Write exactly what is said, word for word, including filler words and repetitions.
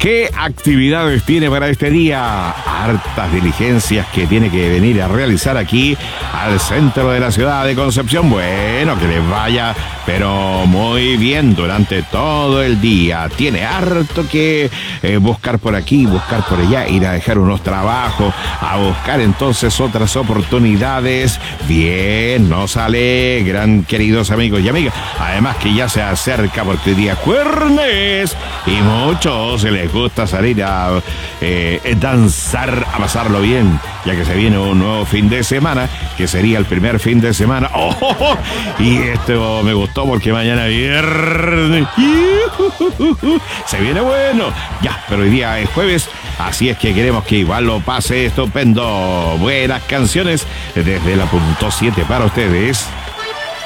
¿Qué actividades tiene para este día? Hartas diligencias que tiene que venir a realizar aquí al centro de la ciudad de Concepción. Bueno, que les vaya, pero muy bien durante todo el día. Tiene harto que eh, buscar por aquí, buscar por allá, ir a dejar unos trabajos, a buscar entonces otras oportunidades. Bien, nos alegran, queridos amigos y amigas. Además que ya se acerca porque hoy día es jueves y muchos se les gusta salir a eh, danzar, a pasarlo bien, ya que se viene un nuevo fin de semana, que sería el primer fin de semana. ¡Oh, oh, oh! Y esto me gustó porque mañana viernes se viene bueno. Ya, pero hoy día es jueves, así es que queremos que igual lo pase estupendo. Buenas canciones desde la punto siete para ustedes.